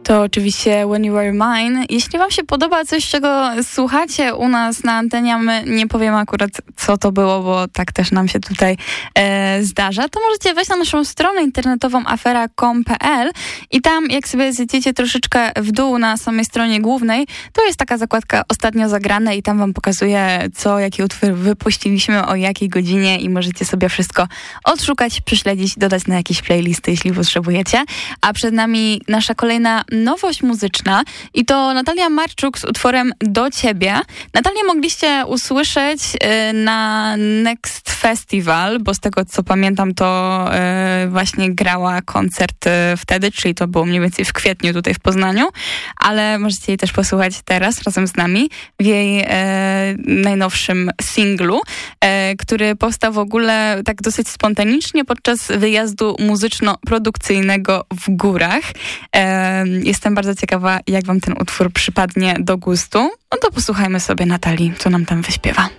To oczywiście When You Were Mine. Jeśli wam się podoba coś, czego słuchacie u nas na antenie, a my nie powiemy akurat, co to było, bo tak też nam się tutaj zdarza, to możecie wejść na naszą stronę internetową afera.com.pl i tam, jak sobie zjedziecie troszeczkę w dół na samej stronie głównej, to jest taka zakładka Ostatnio zagrane i tam wam pokazuje, co, jaki utwór wypuściliśmy, o jakiej godzinie i możecie sobie wszystko odszukać, prześledzić, dodać na jakieś playlisty, jeśli potrzebujecie. A przed nami nasza kolejna nowość muzyczna i to Natalia Marczuk z utworem Do Ciebie. Natalię mogliście usłyszeć na Next Festival, bo z tego co pamiętam to właśnie grała koncert wtedy, czyli to było mniej więcej w kwietniu tutaj w Poznaniu, ale możecie jej też posłuchać teraz razem z nami w jej najnowszym singlu, który powstał w ogóle tak dosyć spontanicznie podczas wyjazdu muzyczno-produkcyjnego w górach. Jestem bardzo ciekawa, jak wam ten utwór przypadnie do gustu. No to posłuchajmy sobie Natalii, co nam tam wyśpiewa.